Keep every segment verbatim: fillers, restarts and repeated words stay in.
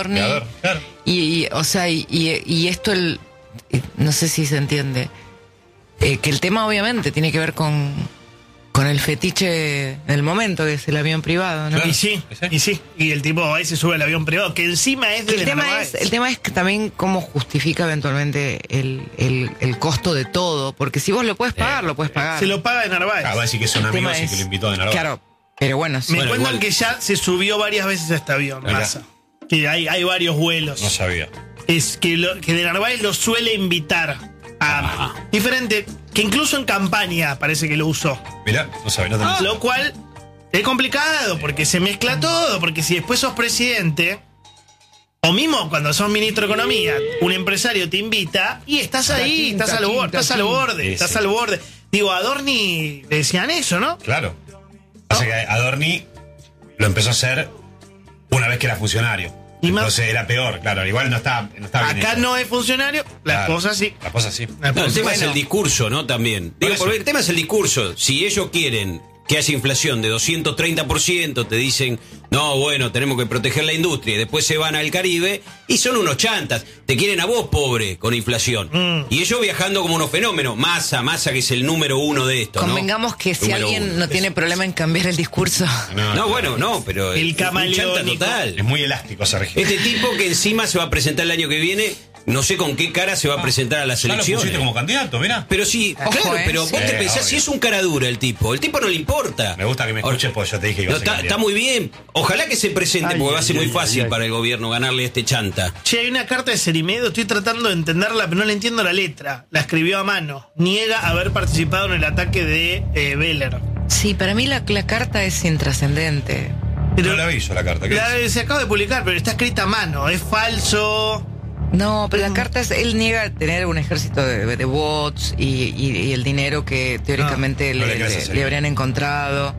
Claro. Y, y, o sea, y, y, y esto, el, no sé si se entiende, eh, que el tema obviamente tiene que ver con, con el fetiche del momento, que es el avión privado, ¿no? Claro. Y sí, y sí, y el tipo va y se sube al avión privado, que encima es de el tema es, el tema es que también cómo justifica eventualmente el, el, el costo de todo, porque si vos lo puedes pagar, eh, lo puedes pagar. Se lo paga de Narváez. Ah, va a decir que son el amigos y es, que lo invitó de Narváez. Claro, pero bueno, sí. Me bueno, cuentan igual. que ya se subió varias veces a este avión, Massa. Que hay, hay varios vuelos. No sabía. Es que, lo, que de Narváez lo suele invitar a Ah. diferente, que incluso en campaña parece que lo usó. Mirá, no sabía, no tenía. Ah. Lo cual es complicado porque se mezcla todo, porque si después sos presidente, o mismo cuando sos ministro de Economía, un empresario te invita y estás ahí, Quinta, estás, al, borde, quinta, estás al borde, sí, estás sí. al borde. Digo, a Adorni le decían eso, ¿no? Claro. Pasa que Adorni lo empezó a hacer una vez que era funcionario. Y más- Entonces era peor, claro. Igual no está, no está bien Acá hecho. no es funcionario, la Claro. esposa sí. La cosa sí. La No, el esposa- tema es bueno, el discurso, ¿no? También. Digo, eso. porque el tema es el discurso. Si ellos quieren que haya inflación de doscientos treinta por ciento, te dicen, no, bueno, tenemos que proteger la industria, y después se van al Caribe, y son unos chantas. Te quieren a vos, pobre, con inflación. Mm. Y ellos viajando como unos fenómenos. Massa, Massa, que es el número uno de esto, ¿no? Convengamos que si Número alguien uno. no tiene problema en cambiar el discurso. No, No, bueno, no, pero... El es un chanta camaleónico. total. Es muy elástico, Sergio. Este tipo que encima se va a presentar el año que viene, no sé con qué cara se va a presentar a las Ya lo elecciones. pusiste como candidato, mirá. Pero sí, Ojo, claro, eh. pero vos Sí, te pensás, obvio. si es un cara dura el tipo, el tipo no le importa. Me gusta que me Ahora, escuches porque yo te dije que iba no, a ser está, candidato. está muy bien. Ojalá que se presente, Ay, porque va a ay, ser muy ay, fácil ay, ay. para el gobierno ganarle a este chanta. Che, hay una carta de Cerimedo, estoy tratando de entenderla, pero no le entiendo la letra. La escribió a mano. Niega haber participado en el ataque de eh, Beller. Sí, para mí la, la carta es intrascendente. Pero No la vi yo la carta. ¿qué la- dice? se acaba de publicar, pero está escrita a mano. Es falso. No, pero la carta es, él niega tener un ejército de, de bots y, y- y el dinero que teóricamente Ah, no le, le crees le- a ese. le habrían encontrado.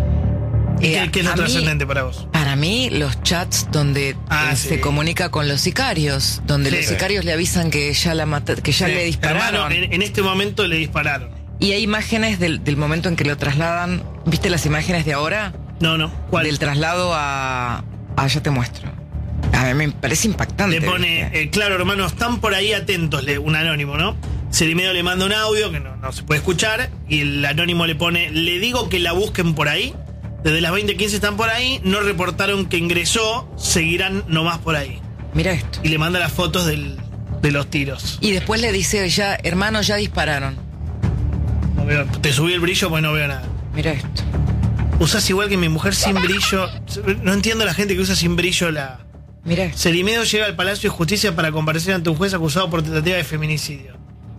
¿Y Eh, qué, qué es lo a mí- trascendente para vos? Para mí, los chats donde Ah, eh, sí. se comunica con los sicarios, donde Sí. los sicarios le avisan que ya la mata- que ya Sí. le dispararon. Hermano, en, en este momento le dispararon. Y hay imágenes del, del momento en que lo trasladan. ¿Viste las imágenes de ahora? No, no. ¿Cuál? Del traslado a. Ah, ya te muestro. A mí me parece impactante. Le pone, ¿viste? eh, claro, hermano, están por ahí atentos, le- un anónimo, ¿no? Cerimedo le manda un audio que no, no se puede escuchar y el anónimo le pone, le digo que la busquen por ahí, desde las veinte quince están por ahí, no reportaron que ingresó, seguirán nomás por ahí. Mira esto. Y le manda las fotos del, de los tiros. Y después le dice ya, hermano, ya dispararon. No veo- te subí el brillo porque no veo nada. Mira esto. Usás igual que mi mujer sin brillo. No entiendo a la gente que usa sin brillo la... Mira esto. Cerimedo llega al Palacio de Justicia para comparecer ante un juez acusado por tentativa de feminicidio.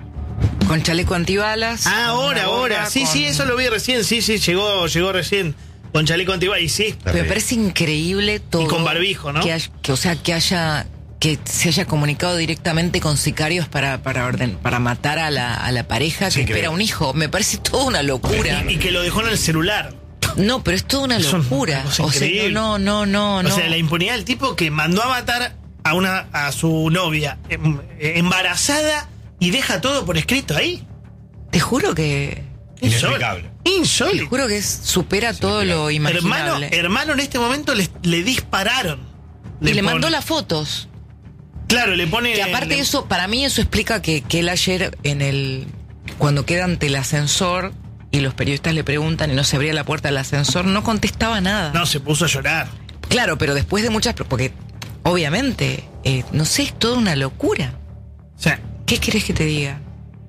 Con chaleco antibalas. Ah, con ahora, una ahora. gorra, Sí, con- sí, eso lo vi recién. Sí, sí, llegó, llegó recién. Con chaleco antibalas. Y sí. Pero me parece increíble todo. Y con barbijo, ¿no? Que, hay- que, o sea, que haya. Que se haya comunicado directamente con sicarios para, para, orden, para matar a la, a la pareja Sí, que creo. espera un hijo. Me parece toda una locura. Y, y que lo dejó en el celular. No, pero es toda una Es una locura. cosa O sea, increíble. no, no, no, no. O sea, la impunidad del tipo que mandó a matar a una a su novia em- embarazada y deja todo por escrito ahí. Te juro que. Inexplicable. Te Insólito. juro que es- supera todo lo Hermano, imaginable. hermano, en este momento le, le dispararon. y le pone- mandó las fotos. Claro, le pone. Que aparte le- eso, para mí eso explica que, que él ayer en el. Cuando queda ante el ascensor y los periodistas le preguntan y no se abría la puerta del ascensor, no contestaba nada. No, se puso a llorar. Claro, pero después de muchas. Porque obviamente, eh, no sé, es toda una locura. O sea, ¿Qué querés que te diga?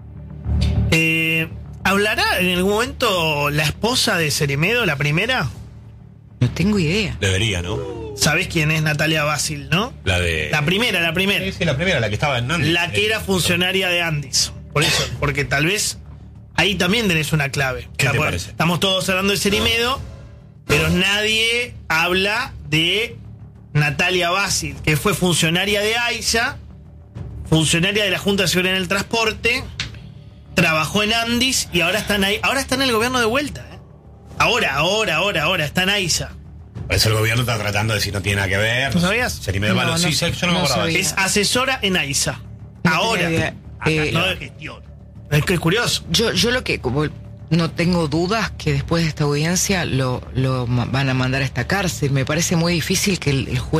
eh, ¿hablará en algún momento la esposa de Cerimedo, la primera? No tengo idea. Debería, ¿no? ¿Sabés quién es Natalia Basil, no? La de... La primera, la primera. Sí, sí, la primera, la que estaba en Nandy. La que era funcionaria de Andis. Por eso, porque tal vez ahí también tenés una clave. ¿Qué te pues, parece? Estamos todos hablando de Cerimedo, pero nadie habla de Natalia Basil, que fue funcionaria de AISA, funcionaria de la Junta de Seguridad en el Transporte, trabajó en Andis y ahora están ahí, ahora está en el gobierno de vuelta. ¿eh? Ahora, ahora, ahora, ahora, está en AISA. Por eso el gobierno está tratando de decir no tiene nada que ver. ¿No sabías? Cerimedo No, malo. no- Sí, sé, yo no, me no acordaba. sabía. Es asesora en AISA. No ahora. tenía idea. Eh, No, es que es curioso. Yo, yo lo que, como no tengo dudas que después de esta audiencia lo, lo ma- van a mandar a esta cárcel. Me parece muy difícil que el, el juez